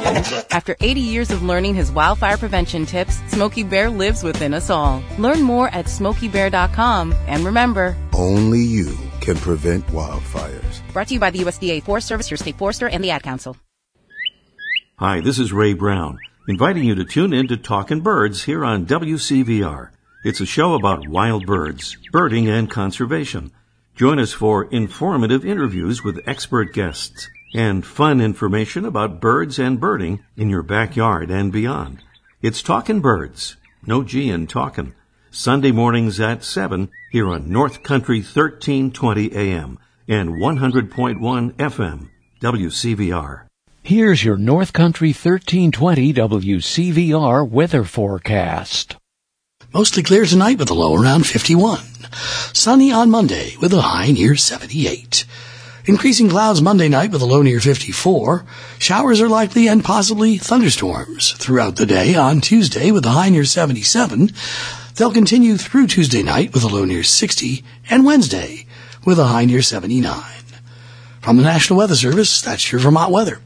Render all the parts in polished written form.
After 80 years of learning his wildfire prevention tips, Smokey Bear lives within us all. Learn more at SmokeyBear.com. And remember, only you can prevent wildfires. Brought to you by the USDA Forest Service, your state forester, and the Ad Council. Hi, this is Ray Brown, inviting you to tune in to Talkin' Birds here on WCVR. It's a show about wild birds, birding, and conservation. Join us for informative interviews with expert guests and fun information about birds and birding in your backyard and beyond. It's Talkin' Birds, no G in talkin', Sunday mornings at 7 here on North Country 1320 AM and 100.1 FM, WCVR. Here's your North Country 1320 WCVR weather forecast. Mostly clear tonight with a low around 51. Sunny on Monday with a high near 78. Increasing clouds Monday night with a low near 54. Showers are likely and possibly thunderstorms throughout the day on Tuesday with a high near 77. They'll continue through Tuesday night with a low near 60 and Wednesday with a high near 79. From the National Weather Service, that's your Vermont weather.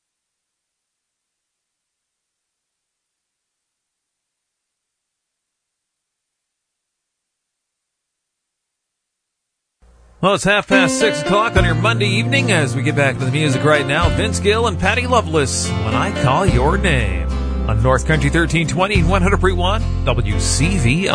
Well, it's 6:30 on your Monday evening as we get back to the music right now. Vince Gill and Patty Loveless, When I Call Your Name, on North Country 1320 and 100.1 WCVR.